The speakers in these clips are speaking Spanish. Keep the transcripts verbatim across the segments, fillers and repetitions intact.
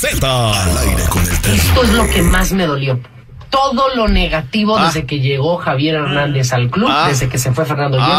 Z. Al aire con el Terrible. Esto es lo que más me dolió. Todo lo negativo ah. desde que llegó Javier Hernández al club, ah. desde que se fue Fernando Hierro,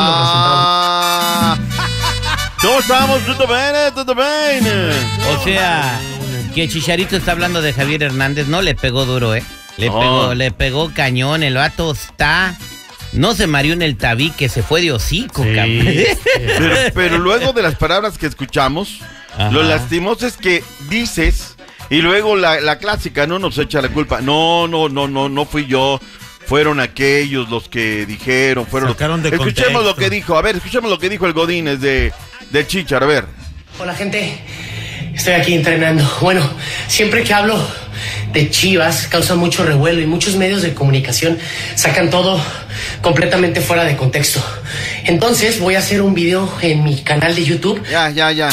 ah. los resultados. ¿Cómo estamos? ¿Todo bien? ¿Todo bien? O sea, que Chicharito está hablando de Javier Hernández, no le pegó duro, ¿eh? Le, oh. pegó, le pegó cañón, el vato está... No se mareó en el tabique, se fue de hocico, sí, cabrón. Pero, pero luego de las palabras que escuchamos, ajá, lo lastimoso es que dices, y luego la, la clásica, no nos echa la culpa. No, no, no, no, no fui yo. Fueron aquellos los que dijeron, fueron Sacaron los... de Escuchemos contexto. lo que dijo, a ver, escuchemos lo que dijo el Godínez de, de Chichar, a ver. Hola, gente. Estoy aquí entrenando. Bueno, siempre que hablo de Chivas causa mucho revuelo y muchos medios de comunicación sacan todo completamente fuera de contexto. Entonces voy a hacer un video en mi canal de YouTube. Ya, ya, ya.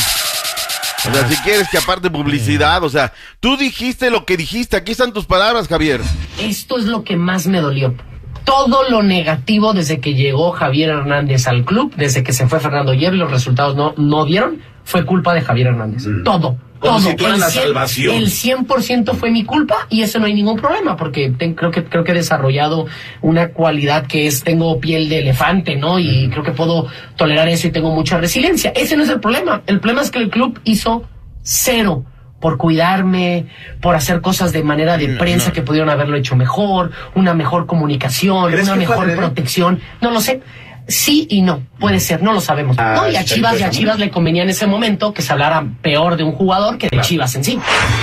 O sea, si quieres que aparte publicidad, o sea, tú dijiste lo que dijiste, aquí están tus palabras, Javier. Esto es lo que más me dolió. Todo lo negativo desde que llegó Javier Hernández al club, desde que se fue Fernando Hierro y los resultados no, no dieron, fue culpa de Javier Hernández. Mm. Todo. Como todo. si tú eres la salvación. El cien por ciento fue mi culpa y eso no hay ningún problema porque ten, creo que creo que he desarrollado una cualidad que es, tengo piel de elefante, ¿no? Y mm. creo que puedo tolerar eso y tengo mucha resiliencia. Ese no es el problema. El problema es que el club hizo cero por cuidarme, por hacer cosas de manera de prensa no, no. que pudieron haberlo hecho mejor, una mejor comunicación, una mejor protección. No lo sé. Sí y no, puede ser, no lo sabemos. Ah, no, y a Chivas, y a Chivas le convenía en ese momento que se hablara peor de un jugador que de claro. Chivas en sí.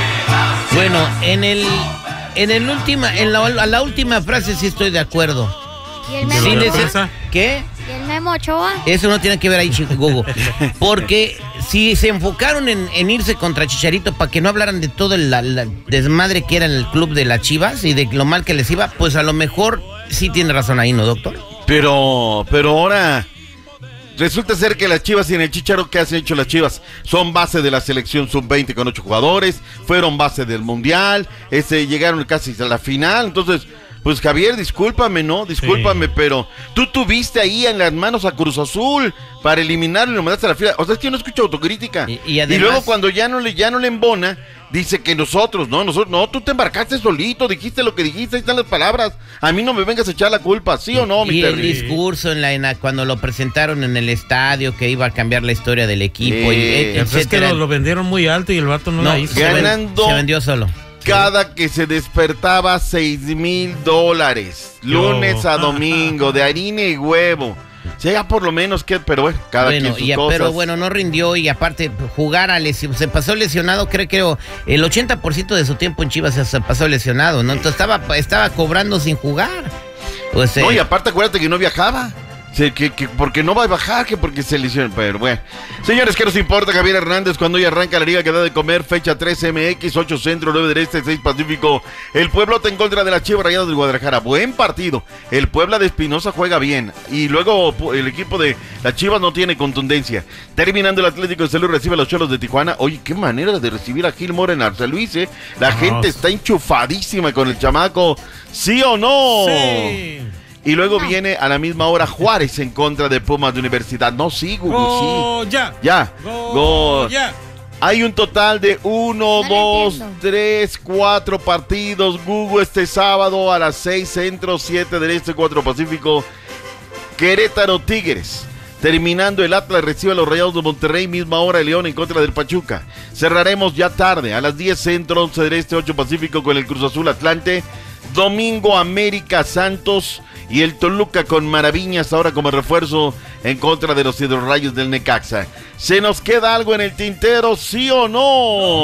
Bueno, en el en el última, en la, la última frase sí estoy de acuerdo. ¿Y el Memo? Sí, neces- ¿Qué? ¿Y el Memo Ochoa? Eso no tiene que ver ahí, Chihuahua. Porque si se enfocaron en, en irse contra Chicharito para que no hablaran de todo el la, la desmadre que era el club de las Chivas y de lo mal que les iba, pues a lo mejor sí tiene razón ahí, ¿no, doctor? Pero, pero ahora resulta ser que las Chivas y en el Chicharo, ¿qué han hecho las Chivas? Son base de la selección sub veinte con ocho jugadores, fueron base del Mundial, este, llegaron casi a la final, entonces... Pues Javier, discúlpame, ¿no? Discúlpame, sí. pero tú tuviste ahí en las manos a Cruz Azul para eliminarlo y lo mandaste a la fila. O sea, es que yo no escucho autocrítica. Y, y, además... y luego cuando ya no le ya no le embona, dice que nosotros, no, nosotros, no, tú te embarcaste solito, dijiste lo que dijiste, ahí están las palabras. A mí no me vengas a echar la culpa, ¿sí o no, mi Y Terry? el discurso en la, en la, cuando lo presentaron en el estadio, que iba a cambiar la historia del equipo. Sí. Y, et, es que lo, lo vendieron muy alto y el vato no, no la hizo. Ganando. Se vendió solo. Cada que se despertaba seis mil dólares, lunes a domingo, de harina y huevo. Llega por lo menos que, pero bueno, cada bueno, quien sus y, cosas. Pero bueno, no rindió y aparte jugar a lesión, se pasó lesionado, creo que el ochenta por ciento de su tiempo en Chivas se pasó lesionado, ¿no? Entonces estaba, estaba cobrando sin jugar. Pues, no, eh, y aparte acuérdate que no viajaba. Sí, que, que porque no va a bajar, que porque se lesiona, pero bueno. Señores, ¿qué nos importa Javier Hernández cuando hoy arranca la Liga que da de comer? Fecha tres M X, ocho Centro, nueve del Este, seis Pacífico. El Puebla en contra de las Chivas Rayadas del Guadalajara. Buen partido. El Puebla de Espinosa juega bien. Y luego el equipo de las Chivas no tiene contundencia. Terminando el Atlético de San Luis recibe a los Cholos de Tijuana. Oye, qué manera de recibir a Gil Mora en San Luis, ¿eh? La Vamos. gente está enchufadísima con el chamaco. ¿Sí o no? Sí. Y luego no. viene a la misma hora Juárez en contra de Pumas de Universidad. No, sí, Google, Go, sí. Ya. Ya. Go, Go. Ya. Hay un total de uno, no dos, tres, cuatro partidos. Google este sábado a las seis Centro, siete del Este, cuatro Pacífico. Querétaro Tigres. Terminando el Atlas recibe a los Rayados de Monterrey, misma hora León en contra del Pachuca. Cerraremos ya tarde a las diez Centro, once del Este, ocho Pacífico con el Cruz Azul Atlante. Domingo América Santos y el Toluca con Maraviñas ahora como refuerzo en contra de los Hidrorrayos del Necaxa. ¿Se nos queda algo en el tintero, sí o no?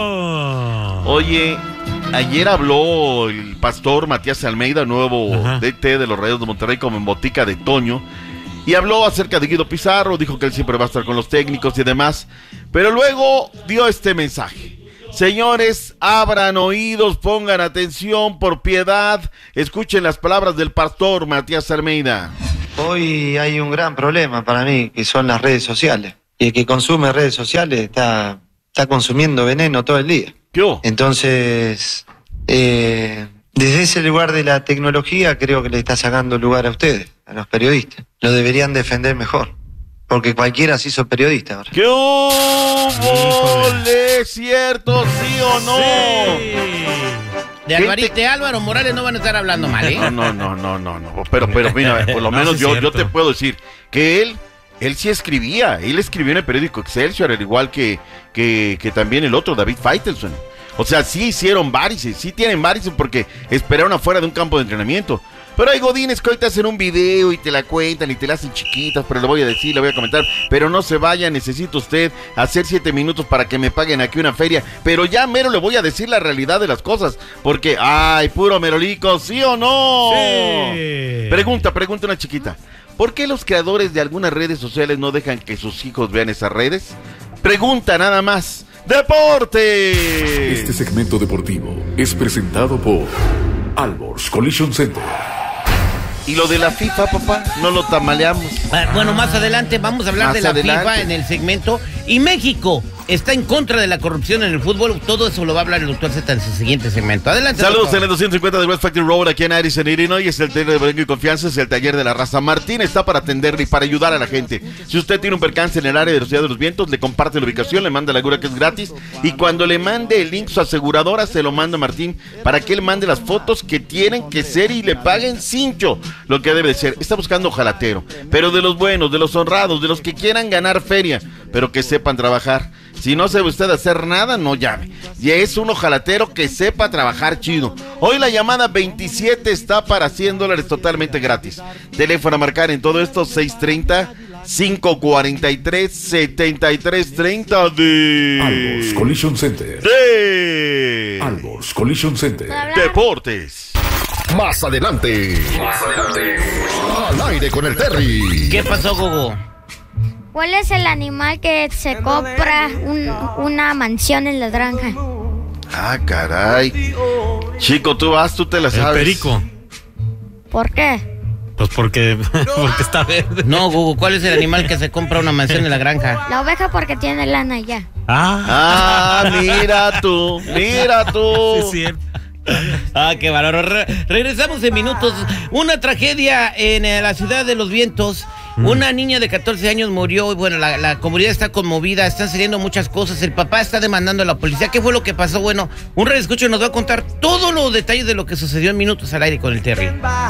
No. Oye, ayer habló el pastor Matías Almeida, nuevo Ajá. D T de los Rayos de Monterrey como en botica de Toño, y habló acerca de Guido Pizarro, dijo que él siempre va a estar con los técnicos y demás, pero luego dio este mensaje. Señores, abran oídos, pongan atención, por piedad, escuchen las palabras del pastor Matías Almeida. Hoy hay un gran problema para mí, que son las redes sociales. Y el que consume redes sociales está, está consumiendo veneno todo el día. ¿Qué? Entonces, eh, desde ese lugar de la tecnología creo que le está sacando lugar a ustedes, a los periodistas. Lo deberían defender mejor. porque cualquiera se hizo periodista ahora. ¿Qué hubo? ¿Es cierto, sí o no? De Gente- Alvarito, de Álvaro Morales no van a estar hablando mal, ¿eh? No, no, no, no, no, no. Pero, pero mira, por lo No, menos sí es yo, yo cierto. te puedo decir que él, él sí escribía. Él escribió en el periódico Excelsior, al igual que, que, que también el otro, David Faitelson. O sea, sí hicieron varices, sí tienen varices porque esperaron afuera de un campo de entrenamiento. Pero hay godines que hoy te hacen un video y te la cuentan y te la hacen chiquitas, pero le voy a decir, le voy a comentar, pero no se vaya, necesita usted hacer siete minutos para que me paguen aquí una feria, pero ya mero le voy a decir la realidad de las cosas, porque, ay, puro merolico, ¿sí o no? Sí. Pregunta, pregunta una chiquita, ¿por qué los creadores de algunas redes sociales no dejan que sus hijos vean esas redes? Pregunta nada más. ¡Deporte! Este segmento deportivo es presentado por Albors Collision Center. ¿Y lo de la FIFA, papá? ¿No lo tamaleamos? Ah, Bueno, más adelante vamos a hablar Más de la adelante. FIFA en el segmento. Y México está en contra de la corrupción en el fútbol. Todo eso lo va a hablar el doctor Z en su siguiente segmento. Adelante. Saludos en doctor. el doscientos cincuenta de West Factory Road, aquí en Addison, Illinois. Es el taller de Brinco y Confianza, es el taller de la raza. Martín está para atenderle y para ayudar a la gente. Si usted tiene un percance en el área de la Ciudad de los Vientos, le comparte la ubicación, le manda la cura que es gratis. Y cuando le mande el link su aseguradora, se lo manda a Martín para que él mande las fotos que tienen que ser y le paguen cincho, lo que debe de ser. Está buscando ojalatero, pero de los buenos, de los honrados, de los que quieran ganar feria, pero que sepan trabajar. Si no sabe usted hacer nada, no llame. Y es un ojalatero que sepa trabajar chido. Hoy la llamada veintisiete está para cien dólares totalmente gratis. Teléfono a marcar en todo esto, seis treinta, cinco cuarenta y tres, setenta y tres treinta de... Albors Collision Center. de... Albors Collision Center. ¿Puedo hablar? Deportes. Más adelante. Más adelante. Al aire con el Terry. ¿Qué pasó, Gogo? ¿Cuál es el animal que se compra un- una mansión en la granja? Ah, caray. Chico, tú vas, tú te la El sabes. perico. ¿Por qué? Pues porque, porque está verde. No, Gogo, ¿cuál es el animal que se compra una mansión en la granja? La oveja porque tiene lana ya. Ah, Ah, mira tú, mira tú. sí es cierto. Ah, qué valor. Re- regresamos en minutos. Una tragedia en eh, la ciudad de Los Vientos. Una niña de catorce años murió y bueno, la, la comunidad está conmovida, están saliendo muchas cosas. El papá está demandando a la policía. ¿Qué fue lo que pasó? Bueno, un radioescucho nos va a contar todos los detalles de lo que sucedió en minutos al aire con el Terry.